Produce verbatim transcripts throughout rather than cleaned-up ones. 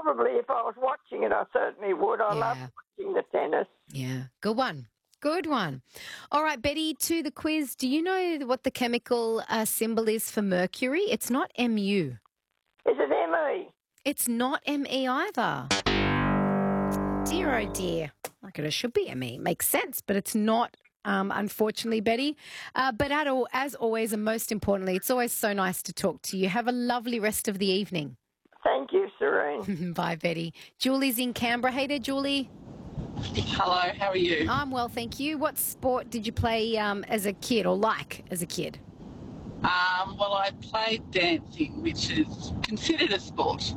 probably if I was watching it, I certainly would. I Yeah. love watching the tennis. Yeah, good one. Good one. All right, Betty, to the quiz. Do you know what the chemical uh, symbol is for mercury? It's not M U. Is it M E? It's not M E either. Dear, oh dear. Like it should be M E. Makes sense, but it's not, um, unfortunately, Betty. Uh, but at all, as always, and most importantly, it's always so nice to talk to you. Have a lovely rest of the evening. Thank you, Serene. Bye, Betty. Julie's in Canberra. Hey there, Julie. Hello, how are you? I'm well, thank you. What sport did you play um, as a kid or like as a kid? Um, well, I played dancing, which is considered a sport.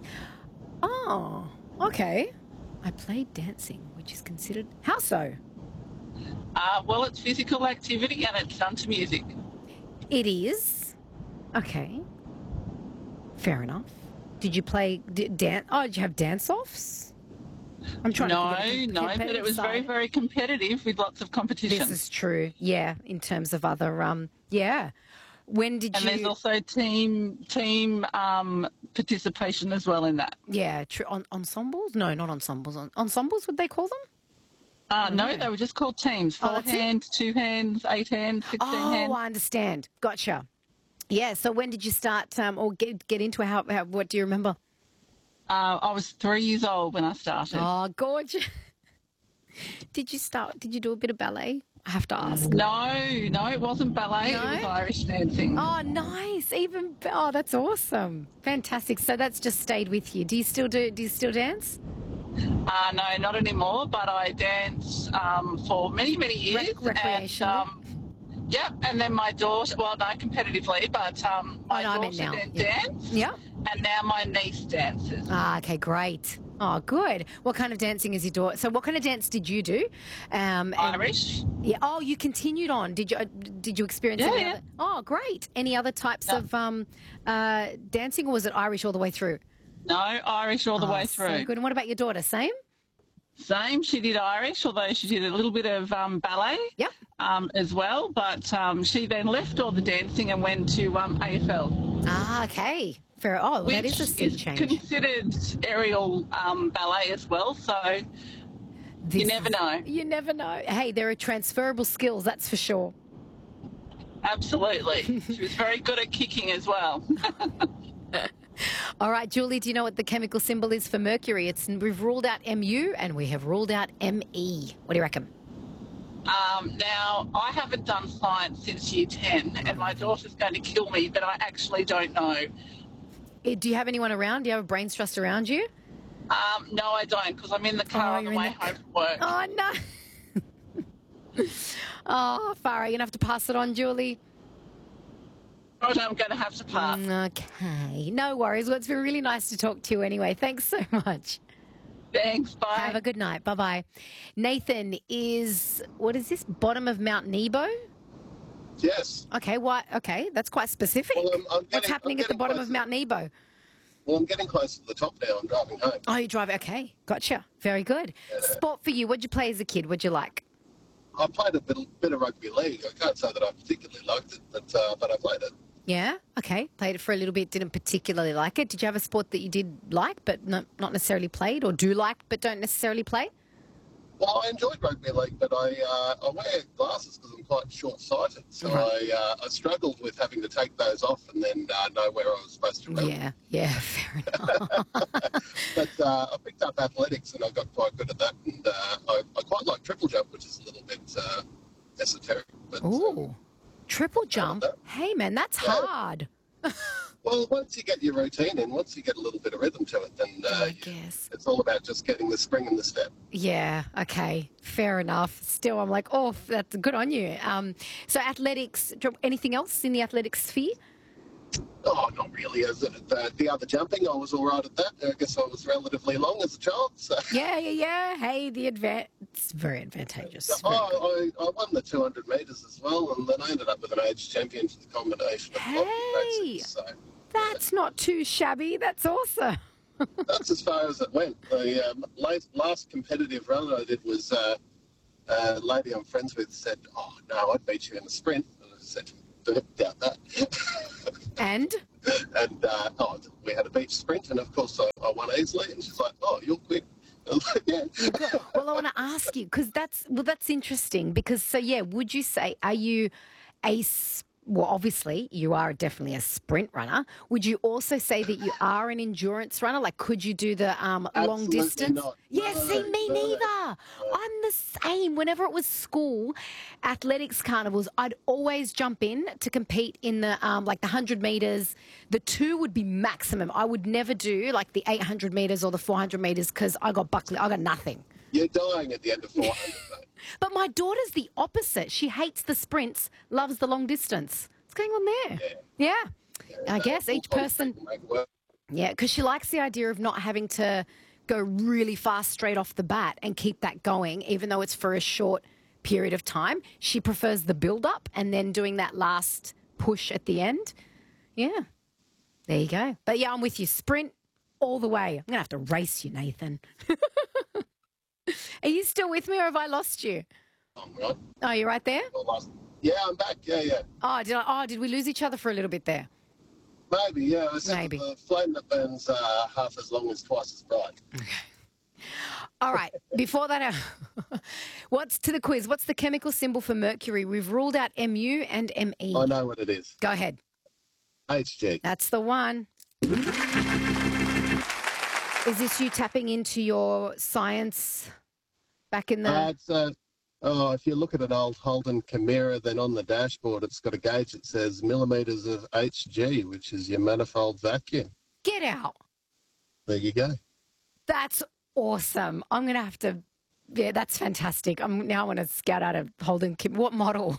Oh, okay. I played dancing, which is considered... How so? Uh, well, it's physical activity and it's done to music. It is. Okay. Fair enough. Did you play d- dance? Oh, did you have dance-offs? I'm trying no, to think of the no, but competitive it was very, side. very competitive with lots of competition. This is true. Yeah, in terms of other... um, Yeah. When did and you... there's also team team um, participation as well in that. Yeah, true. On, ensembles? No, not ensembles. En- ensembles, would they call them? Uh, no, they were just called teams. Oh, Four that's it? hands, two hands, eight hands, sixteen Oh, hands. I understand. Gotcha. Yeah, so when did you start um, or get, get into it? How, how, what do you remember? Uh, I was three years old when I started. Oh, gorgeous. Did you start, did you do a bit of ballet? I have to ask. No, no, it wasn't ballet. No? It was Irish dancing. Oh, nice. Even, be- oh, that's awesome. Fantastic. So that's just stayed with you. Do you still do, do you still dance? Uh, no, not anymore, but I danced um, for many, many years. Rec- recreational? And, um, yeah, and then my daughter, well, no, competitively, but um, my Oh, no, I meant daughter now. then Yeah. danced, Yeah. and now my niece dances. Ah, okay, great. Oh, good. What kind of dancing is your daughter? So what kind of dance did you do? Um, and- Irish. Yeah. Oh, you continued on. Did you? uh, Did you experience Yeah, any yeah. other? Oh, great. Any other types No. of um, uh, dancing, or was it Irish all the way through? No, Irish all the Oh, way so through. good. And what about your daughter? Same. Same, she did Irish, although she did a little bit of um, ballet Yep. um, as well. But um, she then left all the dancing and went to um, A F L. Ah, okay. Fair. Oh, well, that Which is a sea change. considered aerial um, ballet as well, so This you never is- know. You never know. Hey, there are transferable skills. That's for sure. Absolutely. She was very good at kicking as well. All right, Julie. Do you know what the chemical symbol is for mercury? It's we've ruled out M U and we have ruled out M E. What do you reckon? Um, now, I haven't done science since year ten, and my daughter's going to kill me, but I actually don't know. Eh, Do you have anyone around? Do you have a brains trust around you? Um, no, I don't, because I'm in the car Oh, on the you're in way the- home from work. Oh, no. Oh, Farah, you're going to have to pass it on, Julie. Right, I'm going to have to pass. Mm, Okay. No worries. Well, it's been really nice to talk to you anyway. Thanks so much. Thanks, bye. Have a good night. Bye-bye. Nathan is, what is this, bottom of Mount Nebo? Yes. Okay, what? Okay, that's quite specific. Well, I'm- I'm What's getting- happening I'm at the getting bottom close of Mount Nebo? Well, I'm getting close to the top now. I'm driving home. Oh, you drive. Okay, gotcha. Very good. Sport for you. What'd you play as a kid? What'd you like? I played a bit, bit of rugby league. I can't say that I particularly liked it, but uh, but I played it. Yeah. Okay. Played it for a little bit. Didn't particularly like it. Did you have a sport that you did like, but not not necessarily played, or do like but don't necessarily play? Well, I enjoyed rugby league, but I uh, I wear glasses because I'm quite short-sighted, so Right. I uh, I struggled with having to take those off and then uh, know where I was supposed to run. Yeah. Yeah. Fair enough. But uh, I picked up athletics and I got quite good at that, and uh, I, I quite like triple jump, which is a little bit uh, esoteric. But, uh, Ooh. Triple jump. that. Hey man, that's Yeah. hard. well, once you get your routine in, once you get a little bit of rhythm to it, then uh, I guess. it's all about just getting the spring in the step. Yeah, okay, fair enough. Still, I'm like, oh, that's good on you. Um, so athletics, anything else in the athletics sphere? Oh, not really. As the, the other jumping, I was all right at that. I guess I was relatively long as a child. So. Yeah, yeah, yeah. Hey, the advan it's very advantageous. Very good. Oh, I, I won the two hundred metres as well, and then I ended up with an age champion for the combination of Hey! long and races. So That's not too shabby. That's awesome. that's as far as it went. The um, last, last competitive run I did was uh, a lady I'm friends with said, "Oh no, I'd beat you in the sprint," and I said, "Don't doubt that." And and uh, oh, we had a beach sprint, and of course I, I won easily. And she's like, "Oh, you're quick." I was like, "Yeah." You've got- well, I want to ask you because that's well, that's interesting. Because so yeah, would you say are you a s- well? Obviously, you are definitely a sprint runner. Would you also say that you are an endurance runner? Like, could you do the um, long Absolutely distance? not. Yeah, No, see, me no. neither. I'm the same. Whenever it was school athletics carnivals, I'd always jump in to compete in the um, like the hundred meters. The two would be maximum. I would never do like the eight hundred meters or the four hundred meters because I got buckled. I got nothing. You're dying at the end of four hundred. mate. But my daughter's the opposite. She hates the sprints, loves the long distance. What's going on there? Yeah. yeah. I guess each person. Make it work. Yeah, because she likes the idea of not having to go really fast straight off the bat and keep that going, even though it's for a short period of time. She prefers the build up and then doing that last push at the end. Yeah. There you go. But yeah, I'm with you. Sprint all the way. I'm going to have to race you, Nathan. Are you still with me or have I lost you? I'm right. Oh, you're right there? Well, last- Yeah, I'm back. Yeah, yeah. Oh, did I, oh, did we lose each other for a little bit there? Maybe, yeah. I said Maybe. the flame that burns uh, half as long as twice as bright. All right. Before that, uh, what's to the quiz? What's the chemical symbol for mercury? We've ruled out M U and M E. I know what it is. Go ahead. H G. That's the one. Is this you tapping into your science back in the... Uh, it's, uh, oh, if you look at an old Holden Chimera, then on the dashboard it's got a gauge that says millimetres of H G, which is your manifold vacuum. Get out. There you go. That's awesome. I'm going to have to... Yeah, that's fantastic. I'm now I want to scout out a Holden Kim. What model?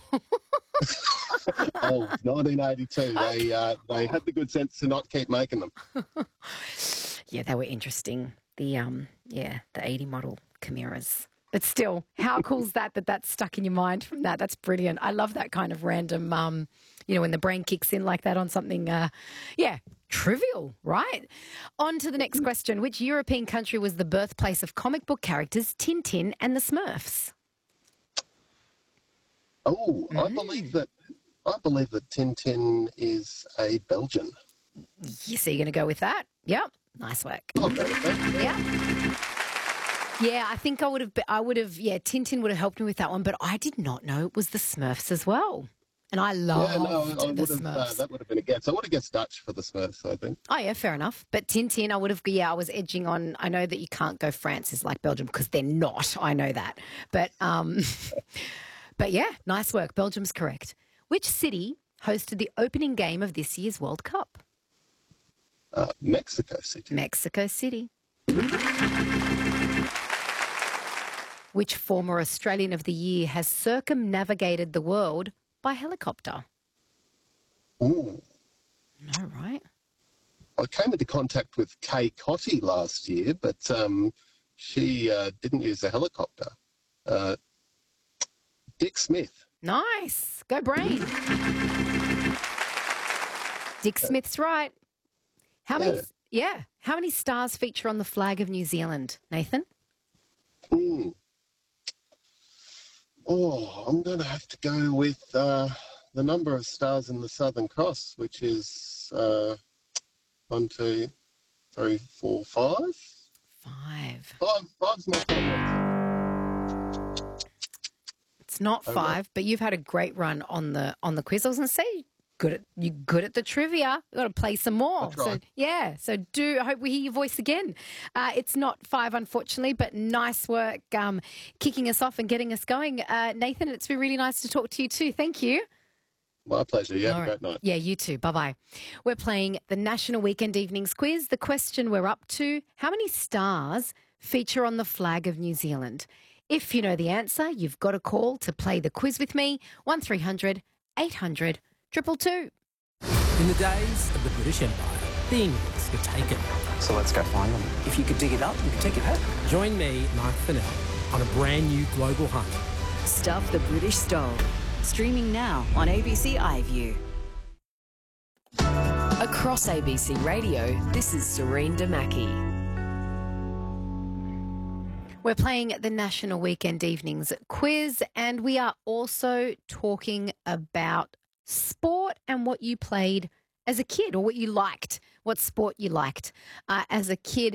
Oh, nineteen eighty-two. They uh, they had the good sense to not keep making them. Yeah, they were interesting. The um, yeah, the eighty model Chimeras. But still, how cool is that? That that's stuck in your mind from that. That's brilliant. I love that kind of random, um, you know, when the brain kicks in like that on something. Uh, yeah, trivial, right? On to the next question. Which European country was the birthplace of comic book characters Tintin and the Smurfs? Oh, I believe that I believe that Tintin is a Belgian. Yes, are you going to go with that? Yep. Nice work. I'll go with that. Yeah. Yeah, I think I would have, I would have, yeah, Tintin would have helped me with that one, but I did not know it was the Smurfs as well. And I loved Yeah, no, I the would have. Smurfs. Uh, that would have been a guess. I would have guessed Dutch for the Smurfs. I think. Oh, yeah, fair enough. But Tintin, I would have, yeah, I was edging on, I know that you can't go France is like Belgium because they're not. I know that. But, um, but yeah, nice work. Belgium's correct. Which city hosted the opening game of this year's World Cup? Uh, Mexico City. Mexico City. Which former Australian of the Year has circumnavigated the world by helicopter? Ooh. No, right? I came into contact with Kay Cotty last year, but um, she uh, didn't use a helicopter. Uh, Dick Smith. Nice. Go brain. Dick Smith's right. How many? Yeah. Yeah. How many stars feature on the flag of New Zealand, Nathan? Hmm. Oh, I'm going to have to go with uh, the number of stars in the Southern Cross, which is uh, one, two, three, four, five. Five. Five. Five's my favorite. It's not Okay. five, but you've had a great run on the on the quiz. I was going to say, good at you good at the trivia. You've got to play some more. I'll try. So yeah, so do. I hope we hear your voice again. Uh, it's not five, unfortunately, but nice work um, kicking us off and getting us going, uh, Nathan. It's been really nice to talk to you too. Thank you. My pleasure. You have All a right. great night. Yeah, you too. Bye bye. We're playing the National Weekend Evenings Quiz. The question we're up to: how many stars feature on the flag of New Zealand? If you know the answer, you've got a call to play the quiz with me. One three hundred eight hundred two two two. In the days of the British Empire, things were taken. So let's go find them. If you could dig it up, you could take it home. Join me, Mark Fennell, on a brand new global hunt. Stuff the British stole. Streaming now on A B C iView. Across A B C Radio, this is Serene Damaki. We're playing the National Weekend Evenings Quiz, and we are also talking about sport and what you played as a kid, or what you liked, what sport you liked uh, as a kid.